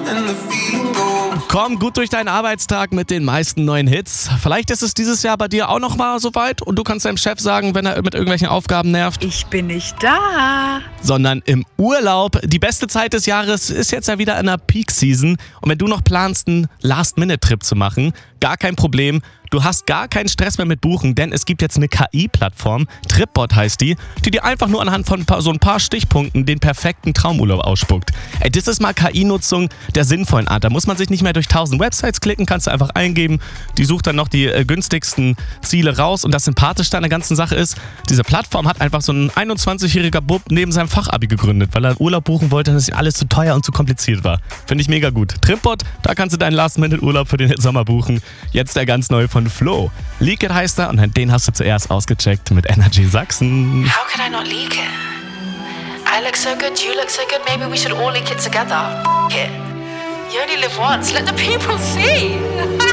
Komm gut durch deinen Arbeitstag mit den meisten neuen Hits. Vielleicht ist es dieses Jahr bei dir auch noch mal soweit und du kannst deinem Chef sagen, wenn er mit irgendwelchen Aufgaben nervt. Ich bin nicht da. Sondern im Urlaub. Die beste Zeit des Jahres ist jetzt ja wieder in der Peak-Season. Und wenn du noch planst, einen Last-Minute-Trip zu machen, gar kein Problem. Du hast gar keinen Stress mehr mit Buchen, denn es gibt jetzt eine KI-Plattform, Tripbot heißt die dir einfach nur anhand von so ein paar Stichpunkten den perfekten Traumurlaub ausspuckt. Ey, das ist mal KI-Nutzung der sinnvollen Art. Da muss man sich nicht mehr durch 1000 Websites klicken, kannst du einfach eingeben. Die sucht dann noch die günstigsten Ziele raus. Und das Sympathischste an der ganzen Sache ist, diese Plattform hat einfach so ein 21-jähriger Bub neben seinem Fachabi gegründet, weil er Urlaub buchen wollte und es ihm alles zu teuer und zu kompliziert war. Finde ich mega gut. Tripbot, da kannst du deinen Last-Minute-Urlaub für den Sommer buchen. Jetzt der ganz neue von Flo. Leak It heißt er und den hast du zuerst ausgecheckt mit Energy Sachsen. How could I not leak it? I look so good, you look so good, maybe we should all leak it together. F it. You only live once, let the people see.